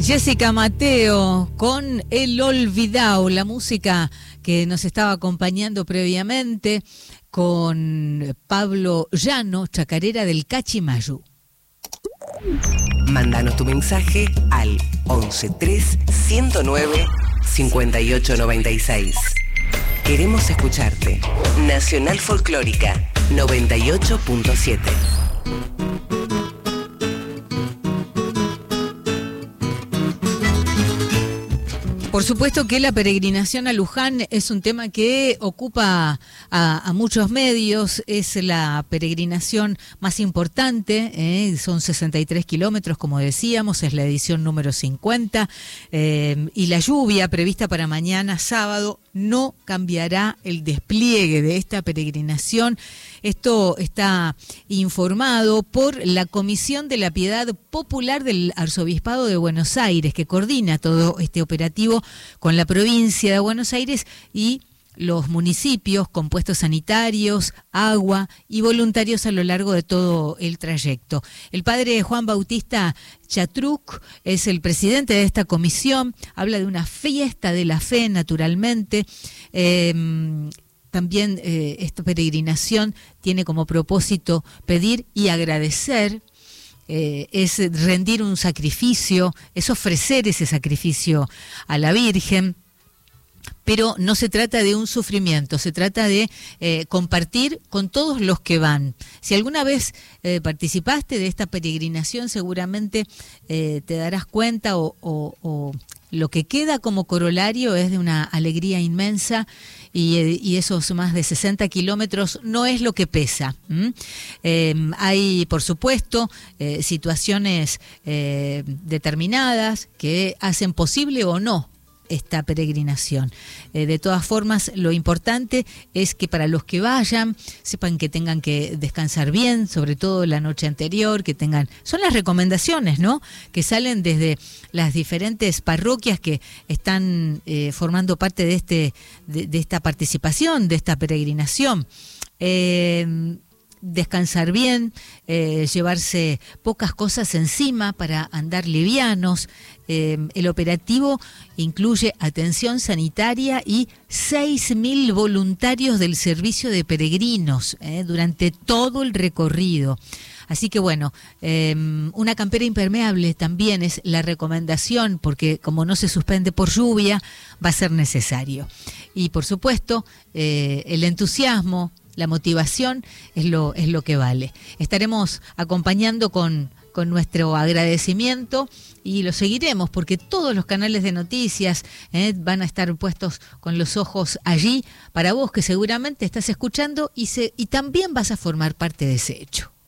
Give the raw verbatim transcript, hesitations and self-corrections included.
Jessica Mateo con El Olvidao, la música que nos estaba acompañando previamente con Pablo Llano, chacarera del Cachimayú. Mándanos tu mensaje al once tres ciento nueve cincuenta y ocho noventa y seis. Queremos escucharte. Nacional Folclórica noventa y ocho punto siete. Por supuesto que la peregrinación a Luján es un tema que ocupa a, a muchos medios, es la peregrinación más importante, ¿eh? Son sesenta y tres kilómetros, como decíamos, es la edición número cincuenta, eh, y la lluvia prevista para mañana sábado no cambiará el despliegue de esta peregrinación. Esto está informado por la Comisión de la Piedad Popular del Arzobispado de Buenos Aires, que coordina todo este operativo con la provincia de Buenos Aires y los municipios con puestos sanitarios, agua y voluntarios a lo largo de todo el trayecto. El padre Juan Bautista Chatruc es el presidente de esta comisión, habla de una fiesta de la fe, naturalmente. Eh, También eh, esta peregrinación tiene como propósito pedir y agradecer, eh, es rendir un sacrificio, es ofrecer ese sacrificio a la Virgen, pero no se trata de un sufrimiento, se trata de eh, compartir con todos los que van. Si alguna vez eh, participaste de esta peregrinación, seguramente eh, te darás cuenta o, o, o lo que queda como corolario es de una alegría inmensa y, y esos más de sesenta kilómetros no es lo que pesa. ¿Mm? Eh, hay, por supuesto, eh, situaciones eh, determinadas que hacen posible o no esta peregrinación. Eh, de todas formas, lo importante es que para los que vayan, sepan que tengan que descansar bien, sobre todo la noche anterior, que tengan, son las recomendaciones, ¿no?, que salen desde las diferentes parroquias que están eh, formando parte de este, de, de esta participación, de esta peregrinación. Eh, descansar bien, eh, llevarse pocas cosas encima para andar livianos. Eh, el operativo incluye atención sanitaria y seis mil voluntarios del servicio de peregrinos eh, durante todo el recorrido. Así que bueno, eh, una campera impermeable también es la recomendación, porque como no se suspende por lluvia, va a ser necesario. Y por supuesto, eh, el entusiasmo, la motivación es lo, es lo que vale. Estaremos acompañando con, con nuestro agradecimiento y lo seguiremos porque todos los canales de noticias eh, van a estar puestos con los ojos allí para vos que seguramente estás escuchando y, se, y también vas a formar parte de ese hecho.